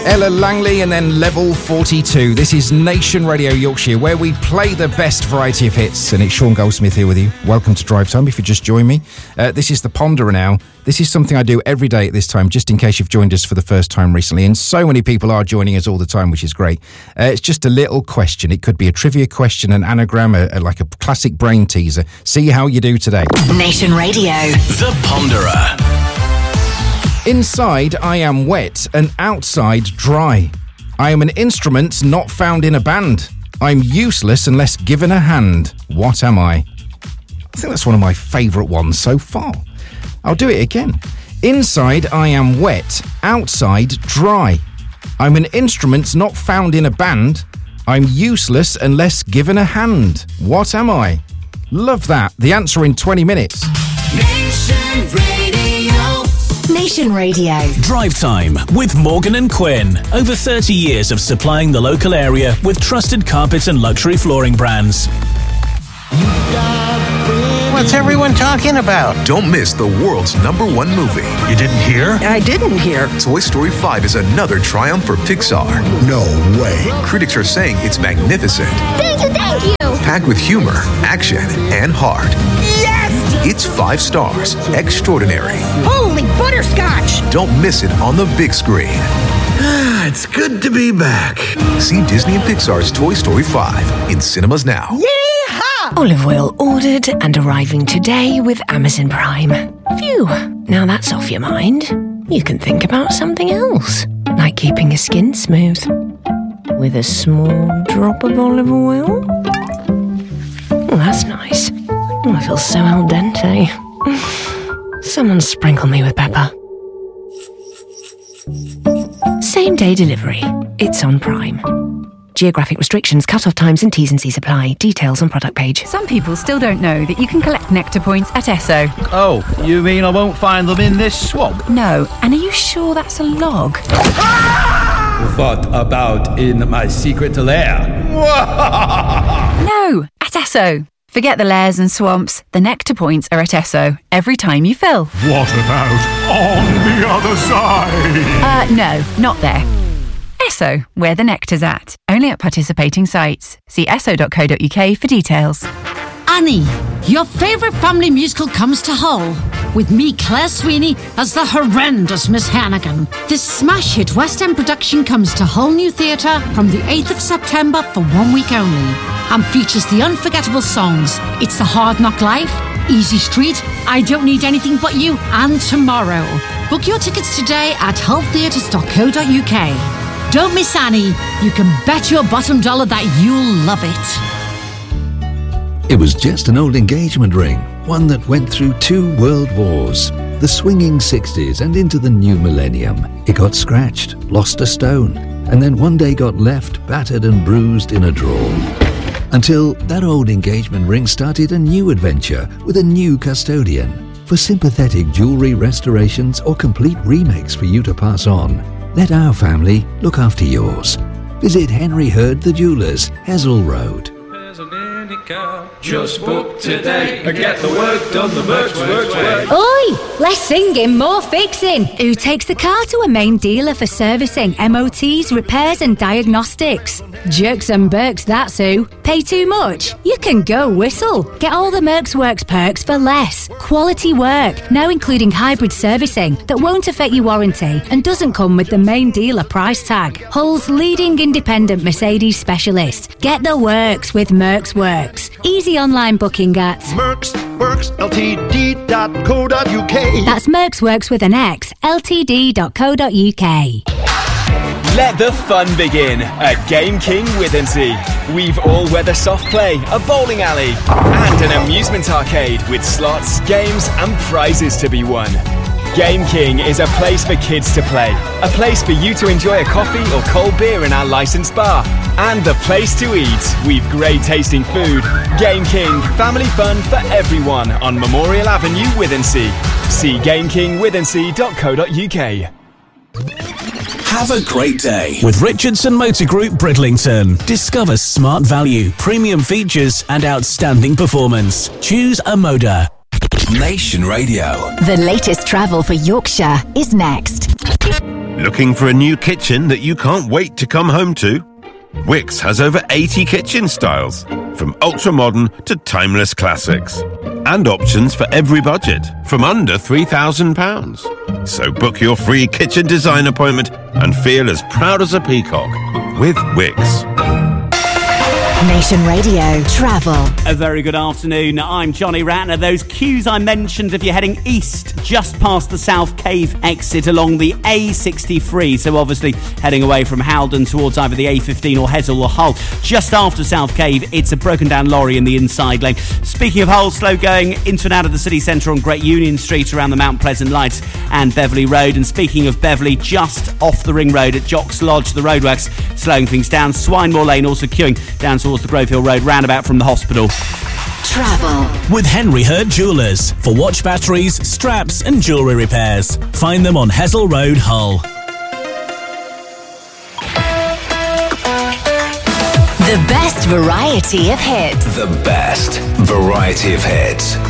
Ella Langley and then Level 42. This is Nation Radio Yorkshire, where we play the best variety of hits. And it's Sean Goldsmith here with you. Welcome to Drive Time, if you just joined me. This is the Ponderer now. This is something I do every day at this time, just in case you've joined us for the first time recently. And so many people are joining us all the time, which is great. It's just a little question. It could be a trivia question, an anagram, like a classic brain teaser. See how you do today. Nation Radio. The Ponderer. Inside I am wet and outside dry. I am an instrument not found in a band. I'm useless unless given a hand. What am I? I think that's one of my favourite ones so far. I'll do it again. Inside I am wet, outside dry. I'm an instrument not found in a band. I'm useless unless given a hand. What am I? Love that. The answer in 20 minutes. Nation Radio. Nation Radio. Drive Time with Morgan and Quinn. Over 30 years of supplying the local area with trusted carpet and luxury flooring brands. What's everyone talking about? Don't miss the world's #1 movie. You didn't hear? I didn't hear. Toy Story 5 is another triumph for Pixar. No way. Critics are saying it's magnificent. Thank you! Packed with humor, action, and heart. Yes! It's 5 stars. Extraordinary. Holy butterscotch! Don't miss it on the big screen. It's good to be back. See Disney and Pixar's Toy Story 5 in cinemas now. Yeehaw! Olive oil ordered and arriving today with Amazon Prime. Phew, now that's off your mind. You can think about something else, like keeping your skin smooth. With a small drop of olive oil. Oh, that's nice. Oh, I feel so al dente. Someone sprinkle me with pepper. Same day delivery. It's on Prime. Geographic restrictions, cut-off times and T's and C's apply. Details on product page. Some people still don't know that you can collect Nectar points at Esso. Oh, you mean I won't find them in this swamp? No, and are you sure that's a log? What about in my secret lair? No, at Esso. Forget the lairs and swamps. The Nectar points are at Esso every time you fill. What about on the other side? No, not there. Esso, where the nectar's at. Only at participating sites. See esso.co.uk for details. Annie, your favourite family musical comes to Hull, with me, Claire Sweeney, as the horrendous Miss Hannigan. This smash hit West End production comes to Hull New Theatre from the 8th of September for 1 week only, and features the unforgettable songs It's the Hard Knock Life, Easy Street, I Don't Need Anything But You, and Tomorrow. Book your tickets today at hulltheatres.co.uk. Don't miss Annie. You can bet your bottom dollar that you'll love it. It was just an old engagement ring, one that went through 2 world wars. The swinging 60s and into the new millennium. It got scratched, lost a stone, and then one day got left battered and bruised in a drawer. Until that old engagement ring started a new adventure with a new custodian. For sympathetic jewellery restorations or complete remakes for you to pass on, let our family look after yours. Visit Henry Hurd the Jewellers, Hessel Road. Just book today and get the work done the Mercs way. Oi! Less singing, more fixing. Who takes the car to a main dealer for servicing, MOTs, repairs and diagnostics? Jerks and Berks, that's who. Pay too much? You can go Whistle. Get all the Mercs Works perks for less. Quality work, now including hybrid servicing that won't affect your warranty and doesn't come with the main dealer price tag. Hull's leading independent Mercedes specialist. Get the works with Mercs Works. Easy online booking at mercsworksltd.co.uk. That's Mercs Works with an X, ltd.co.uk. Let the fun begin at Game King Withensea. We've all-weather soft play, a bowling alley, and an amusement arcade with slots, games, and prizes to be won. Game King is a place for kids to play, a place for you to enjoy a coffee or cold beer in our licensed bar, and the place to eat. We've great tasting food. Game King, family fun for everyone on Memorial Avenue, Withensea. See gamekingwithensea.co.uk. Have a great day with Richardson Motor Group Bridlington. Discover smart value, premium features and outstanding performance. Choose a Moda. Nation Radio. The latest travel for Yorkshire is next. Looking for a new kitchen that you can't wait to come home to? Wickes has over 80 kitchen styles, from ultra-modern to timeless classics. And options for every budget, from under £3,000. So book your free kitchen design appointment and feel as proud as a peacock with Wickes. Nation Radio Travel. A very good afternoon. I'm Johnny Ratner. Those queues I mentioned, if you're heading east, just past the South Cave exit along the A63, so obviously heading away from Haldon towards either the A15 or Hessel or Hull. Just after South Cave, it's a broken down lorry in the inside lane. Speaking of Hull, slow going into and out of the city centre on Great Union Street around the Mount Pleasant Lights and Beverley Road. And speaking of Beverley, just off the Ring Road at Jocks Lodge, the roadworks slowing things down. Swinemore Lane also queuing down towards the Grove Hill Road roundabout from the hospital. Travel with Henry Hurd Jewellers for watch batteries, straps and jewellery repairs. Find them on Hessel Road, Hull. The best variety of hits. The best variety of hits.